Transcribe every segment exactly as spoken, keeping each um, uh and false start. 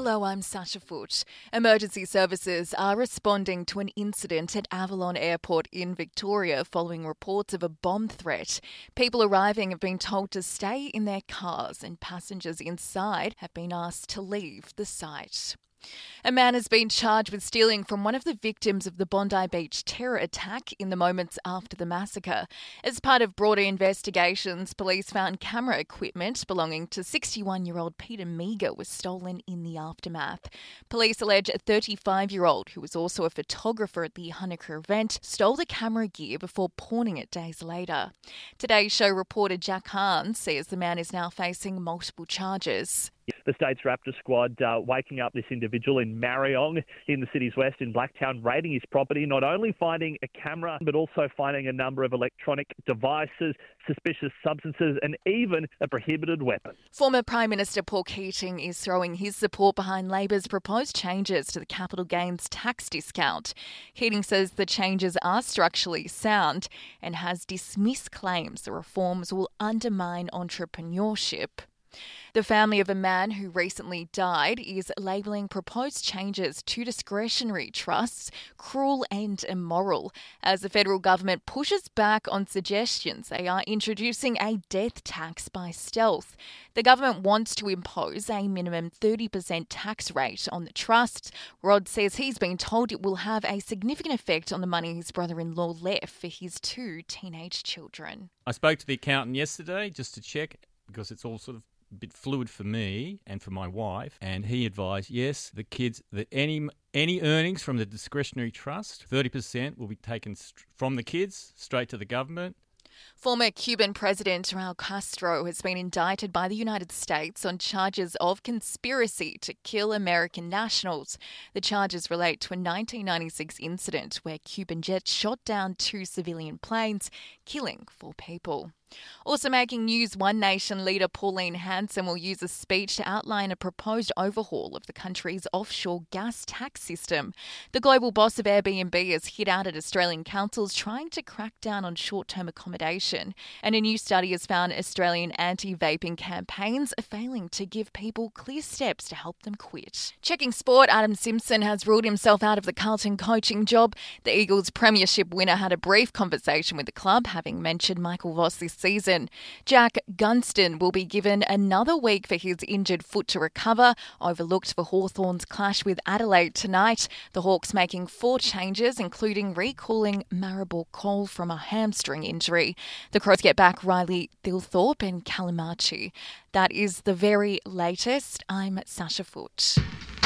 Hello, I'm Sasha Foote. Emergency services are responding to an incident at Avalon Airport in Victoria following reports of a bomb threat. People arriving have been told to stay in their cars and passengers inside have been asked to leave the site. A man has been charged with stealing from one of the victims of the Bondi Beach terror attack in the moments after the massacre. As part of broader investigations, police found camera equipment belonging to sixty-one-year-old Peter Meagher was stolen in the aftermath. Police allege a thirty-five-year-old, who was also a photographer at the Hanukkah event, stole the camera gear before pawning it days later. Today's Show reporter Jack Hahn says the man is now facing multiple charges. The State's Raptor squad uh, waking up this individual in Marryong in the city's west in Blacktown, raiding his property, not only finding a camera, but also finding a number of electronic devices, suspicious substances, and even a prohibited weapon. Former Prime Minister Paul Keating is throwing his support behind Labor's proposed changes to the capital gains tax discount. Keating says the changes are structurally sound and has dismissed claims the reforms will undermine entrepreneurship. The family of a man who recently died is labelling proposed changes to discretionary trusts cruel and immoral. As the federal government pushes back on suggestions, they are introducing a death tax by stealth. The government wants to impose a minimum thirty percent tax rate on the trusts. Rod says he's been told it will have a significant effect on the money his brother-in-law left for his two teenage children. I spoke to the accountant yesterday just to check, because it's all sort of a bit fluid for me and for my wife, and he advised, yes, the kids, that any any earnings from the discretionary trust, thirty percent will be taken st- from the kids straight to the government. Former Cuban President Raul Castro has been indicted by the United States on charges of conspiracy to kill American nationals. The charges relate to a nineteen ninety-six incident where Cuban jets shot down two civilian planes, killing four people. Also making news, One Nation leader Pauline Hanson will use a speech to outline a proposed overhaul of the country's offshore gas tax system. The global boss of Airbnb has hit out at Australian councils trying to crack down on short-term accommodation. And a new study has found Australian anti-vaping campaigns are failing to give people clear steps to help them quit. Checking sport, Adam Simpson has ruled himself out of the Carlton coaching job. The Eagles premiership winner had a brief conversation with the club, having mentioned Michael Voss this season. Jack Gunston will be given another week for his injured foot to recover, overlooked for Hawthorn's clash with Adelaide tonight. The Hawks making four changes, including recalling Maribor Cole from a hamstring injury. The Crows get back Riley Thilthorpe and Calamachi. That is the very latest. I'm Sasha Foote.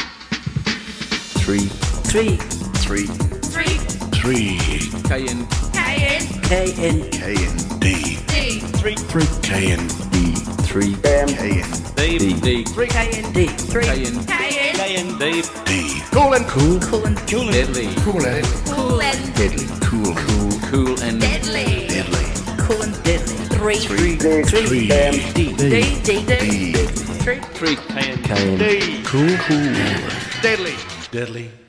Three. Three. Three. Three. Three. K N. K N. K N. K N D. D. Three. Three. K N D. Three. M. K N D. D. D. Three. K N D. Three. K N. K N. K N D. D. Cool and cool. Cool and cool and deadly. Cool and Cool and deadly. Cool. Cool. Cool and Deadly. Deadly. Cool and deadly. Three. Three. Three. M. D. D. D. D. Three. Three. K N. K N D. Cool. Cool. Deadly. Deadly.